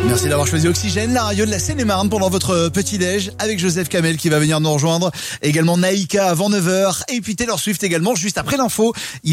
Merci d'avoir choisi Oxygène, la radio de la Seine-et-Marne pendant votre petit-déj avec Joseph Kamel qui va venir nous rejoindre. Également Naïka avant 9h et puis Taylor Swift également juste après l'info.